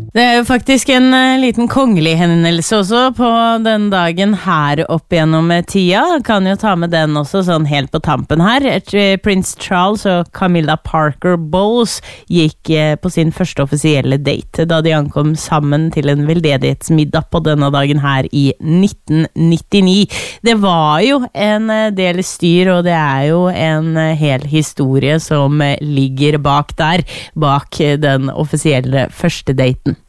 Det jo faktisk en liten kongelig hendelse også på den dagen her opp gjennom tida. Kan jo ta med den også sånn helt på tampen her. Prince Charles og Camilla Parker Bowles gikk på sin første offisielle date da de ankom sammen til en veldedighetsmiddag på denne dagen her i 1999. Det var jo en del styr, og det jo en hel historie som ligger bak der, bak den offisielle første daten.